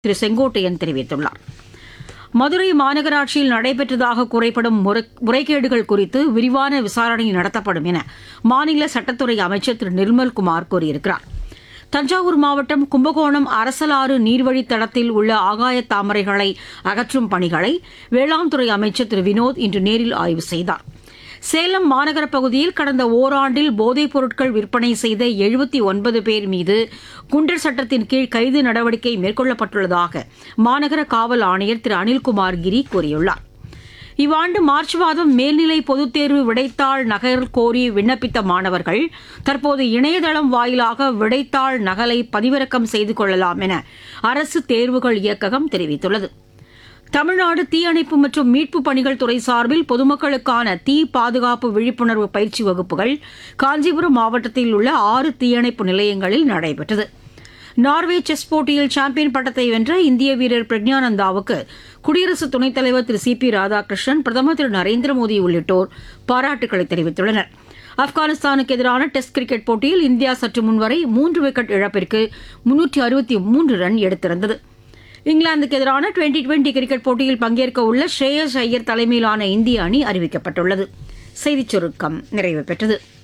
திரு செங்கோட்டையன் தெரிவித்துள்ளார். மதுரை மாநகராட்சியில் நடைபெற்றதாக கூறப்படும் முறைகேடுகள் குறித்து விரிவான விசாரணை நடத்தப்படும் என மாநில சட்டத்துறை அமைச்சர் திரு நிர்மல்குமார் கூறியிருக்கிறார். தஞ்சாவூர் மாவட்டம் கும்பகோணம் அரசலாறு நீர்வழித்தடத்தில் உள்ள ஆகாய தாமரைகளை அகற்றும் பணிகளை வேளாண் துறை அமைச்சர் திரு வினோத் இன்று நேரில் ஆய்வு செய்தார். சேலம் மாநகர பகுதியில் கடந்த ஓராண்டில் போதைப் பொருட்கள் விற்பனை செய்த 79 பேர் மீது குண்டர் சட்டத்தின் கீழ் கைது நடவடிக்கை மேற்கொள்ளப்பட்டுள்ளதாக மாநகர காவல் ஆணையர் திரு அனில்குமார் கிரி கூறியுள்ளார். இவ்வாண்டு மார்ச் மாதம் மேல்நிலை பொதுத் தேர்வு விடைத்தாள் நகல் கோரி விண்ணப்பித்த மாணவர்கள் தற்போது இணையதளம் வாயிலாக விடைத்தாள் நகலை பதிவிறக்கம் செய்து கொள்ளலாம் என அரசு தேர்வுகள் இயக்ககம் தெரிவித்துள்ளது. தமிழ்நாடு தீயணைப்பு மற்றும் மீட்புப் பணிகள் துறை சார்பில் பொதுமக்களுக்கான தீ பாதுகாப்பு விழிப்புணர்வு பயிற்சி வகுப்புகள் காஞ்சிபுரம் மாவட்டத்தில் உள்ள 6 தீயணைப்பு நிலையங்களில் நடைபெற்றது. நார்வே செஸ் போட்டியில் சாம்பியன் பட்டத்தை வென்ற இந்திய வீரர் பிரக்ஞானந்தாவுக்கு குடியரசு துணைத் தலைவர் திரு சி பி ராதாகிருஷ்ணன், பிரதமர் திரு நரேந்திர மோடி உள்ளிட்டோர் பாராட்டுக்களை தெரிவித்துள்ளனர். ஆப்கானிஸ்தானுக்கு எதிரான டெஸ்ட் கிரிக்கெட் போட்டியில் இந்தியா சற்று முன்வரை 3 விக்கெட் இழப்பிற்கு 363 ரன் எடுத்திருந்தது. இங்கிலாந்துக்கு எதிரான டுவெண்டி கிரிக்கெட் போட்டியில் பங்கேற்க உள்ள ஸ்ரேயஸ் ஐயர் தலைமையிலான இந்திய அணி அறிவிக்கப்பட்டுள்ளது. செய்திச் சுருக்கம் நிறைவு பெற்றது.